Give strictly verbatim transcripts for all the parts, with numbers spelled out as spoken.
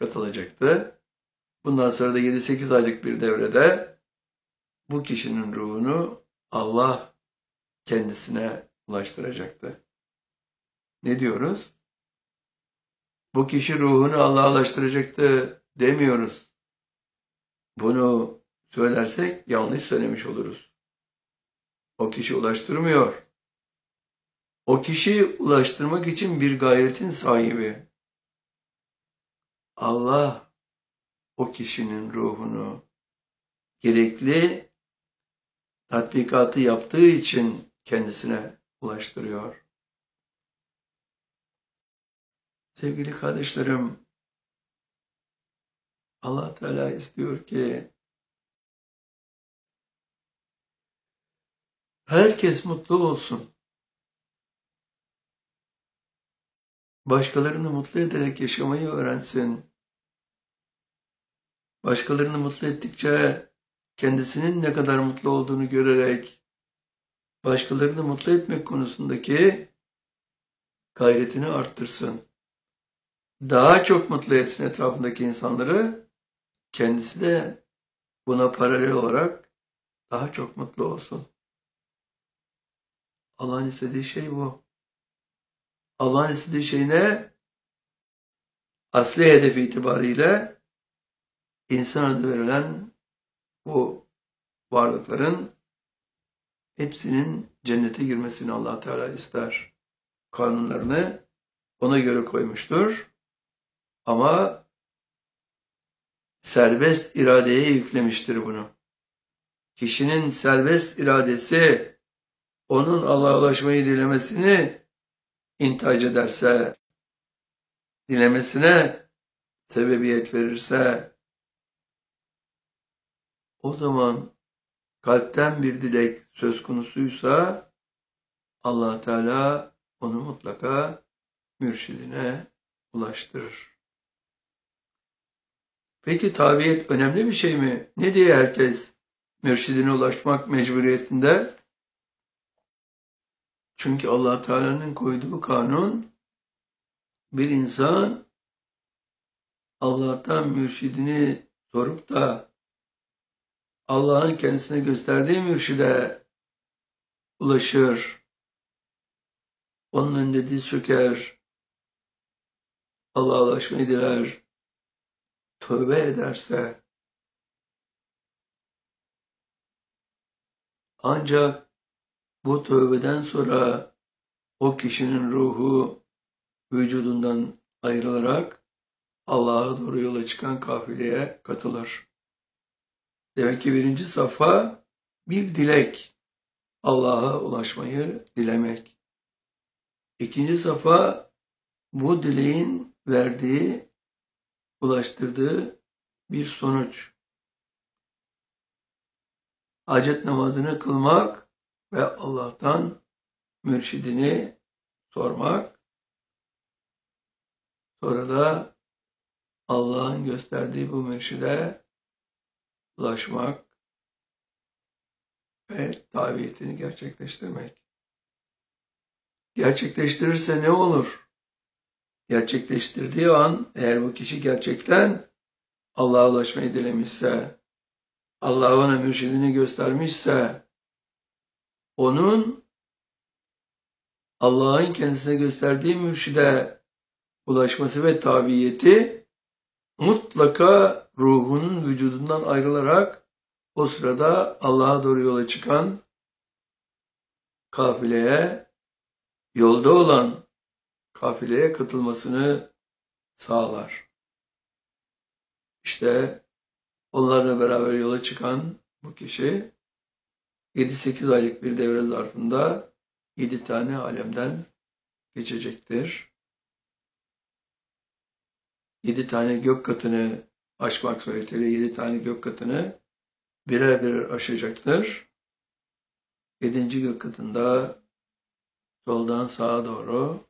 katılacaktı. Bundan sonra da yedi sekiz aylık bir devrede bu kişinin ruhunu Allah kendisine ulaştıracaktı. Ne diyoruz? Bu kişi ruhunu Allah'a ulaştıracaktı demiyoruz. Bunu söylersek yanlış söylemiş oluruz. O kişi ulaştırmıyor. O kişi ulaştırmak için bir gayretin sahibi. Allah o kişinin ruhunu gerekli tatbikatı yaptığı için kendisine ulaştırıyor. Sevgili kardeşlerim, Allah Teala istiyor ki herkes mutlu olsun. Başkalarını mutlu ederek yaşamayı öğrensin. Başkalarını mutlu ettikçe kendisinin ne kadar mutlu olduğunu görerek başkalarını mutlu etmek konusundaki gayretini arttırsın. Daha çok mutlu etsin etrafındaki insanları, kendisi de buna paralel olarak daha çok mutlu olsun. Allah'ın istediği şey bu. Allah'ın istediği şey ne? Asli hedefi itibariyle insan adı verilen bu varlıkların hepsinin cennete girmesini Allah Teala ister. Kanunlarını ona göre koymuştur. Ama serbest iradeye yüklemiştir bunu. Kişinin serbest iradesi onun Allah'a ulaşmayı dilemesini intihac ederse, dilemesine sebebiyet verirse, o zaman kalpten bir dilek söz konusuysa Allah Teala onu mutlaka mürşidine ulaştırır. Peki tabiyet önemli bir şey mi? Ne diye herkes mürşidine ulaşmak mecburiyetinde? Çünkü Allah Teala'nın koyduğu kanun, bir insan Allah'tan mürşidini sorup da Allah'ın kendisine gösterdiği mürşide ulaşır. Onun önünde diz çöker. Allah'a ulaşmayı diler. Tövbe ederse, ancak bu tövbeden sonra o kişinin ruhu vücudundan ayrılarak Allah'a doğru yola çıkan kafileye katılır. Demek ki birinci safha bir dilek, Allah'a ulaşmayı dilemek. İkinci safha bu dileğin verdiği, ulaştırdığı bir sonuç. Hacet namazını kılmak ve Allah'tan mürşidini sormak. Sonra da Allah'ın gösterdiği bu mürşide ulaşmak ve tabiyetini gerçekleştirmek. Gerçekleştirirse ne olur? Gerçekleştirdiği an, eğer bu kişi gerçekten Allah'a ulaşmayı dilemişse, Allah ona mürşidini göstermişse, onun Allah'ın kendisine gösterdiği mürşide ulaşması ve tabiyeti mutlaka ruhunun vücudundan ayrılarak o sırada Allah'a doğru yola çıkan kafileye, yolda olan kafileye katılmasını sağlar. İşte onlarla beraber yola çıkan bu kişi yedi sekiz aylık bir devre zarfında yedi tane alemden geçecektir. Yedi tane gök katını aşmak suretiyle yedi tane gök katını birer birer aşacaktır. Yedinci gök katında soldan sağa doğru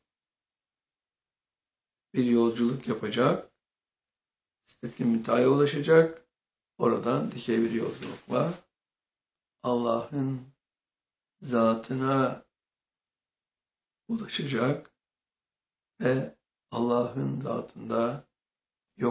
bir yolculuk yapacak. Sidret-i Münteha'ya ulaşacak. Oradan dikey bir yolculukla Allah'ın zatına ulaşacak ve Allah'ın zatında